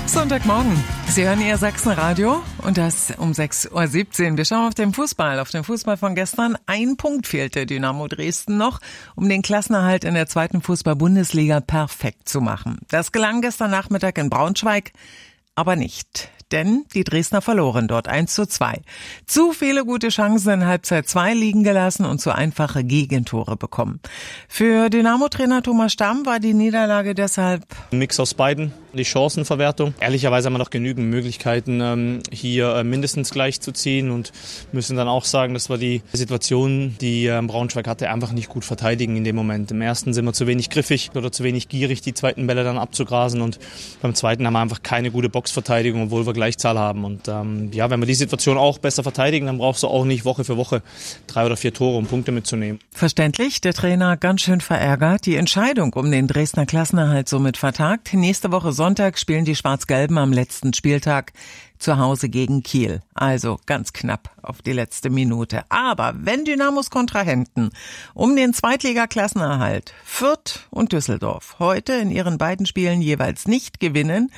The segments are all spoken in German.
Sonntagmorgen. Sie hören Ihr Sachsenradio und das um 6.17 Uhr. Wir schauen auf den Fußball von gestern. Ein Punkt fehlte Dynamo Dresden noch, um den Klassenerhalt in der zweiten Fußball-Bundesliga perfekt zu machen. Das gelang gestern Nachmittag in Braunschweig, aber nicht. Denn die Dresdner verloren dort 1:2. Zu viele gute Chancen in Halbzeit 2 liegen gelassen und zu einfache Gegentore bekommen. Für Dynamo-Trainer Thomas Stamm war die Niederlage deshalb ein Mix aus beiden, die Chancenverwertung. Ehrlicherweise haben wir noch genügend Möglichkeiten, hier mindestens gleich zu ziehen und müssen dann auch sagen, dass wir die Situation, die Braunschweig hatte, einfach nicht gut verteidigen in dem Moment. Im ersten sind wir zu wenig griffig oder zu wenig gierig, die zweiten Bälle dann abzugrasen und beim zweiten haben wir einfach keine gute Boxverteidigung, obwohl wir Gleichzahl haben. Und wenn wir die Situation auch besser verteidigen, dann brauchst du auch nicht Woche für Woche 3 oder 4 Tore, um Punkte mitzunehmen. Verständlich, der Trainer ganz schön verärgert. Die Entscheidung um den Dresdner Klassenerhalt somit vertagt. Nächste Woche Sonntag spielen die Schwarz-Gelben am letzten Spieltag zu Hause gegen Kiel. Also ganz knapp auf die letzte Minute. Aber wenn Dynamos Kontrahenten um den Zweitliga-Klassenerhalt Fürth und Düsseldorf heute in ihren beiden Spielen jeweils nicht gewinnen,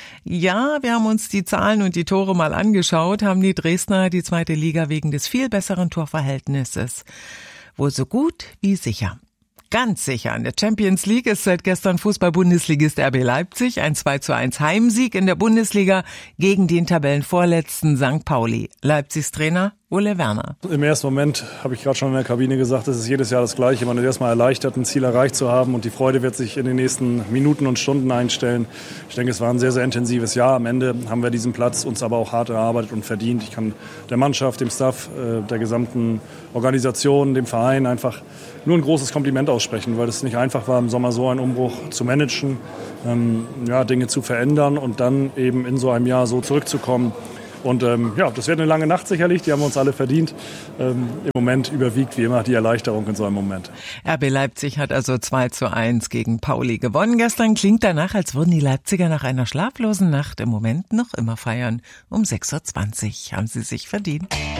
ja, wir haben uns die Zahlen und die Tore mal angeschaut, haben die Dresdner die zweite Liga wegen des viel besseren Torverhältnisses wohl so gut wie sicher. Ganz sicher. In der Champions League ist seit gestern Fußball-Bundesligist RB Leipzig ein 2:1 Heimsieg in der Bundesliga gegen den Tabellenvorletzten St. Pauli. Leipzigs Trainer Ole Werner. Im ersten Moment habe ich gerade schon in der Kabine gesagt, es ist jedes Jahr das Gleiche. Man ist erstmal erleichtert, ein Ziel erreicht zu haben und die Freude wird sich in den nächsten Minuten und Stunden einstellen. Ich denke, es war ein sehr, sehr intensives Jahr. Am Ende haben wir diesen Platz uns aber auch hart erarbeitet und verdient. Ich kann der Mannschaft, dem Staff, der gesamten Organisation, dem Verein einfach nur ein großes Kompliment aussprechen, weil es nicht einfach war, im Sommer so einen Umbruch zu managen, Dinge zu verändern und dann eben in so einem Jahr so zurückzukommen. Und das wird eine lange Nacht sicherlich, die haben wir uns alle verdient. Im Moment überwiegt wie immer die Erleichterung in so einem Moment. RB Leipzig hat also 2:1 gegen Pauli gewonnen. Gestern klingt danach, als würden die Leipziger nach einer schlaflosen Nacht im Moment noch immer feiern. Um 6:20 Uhr haben sie sich verdient.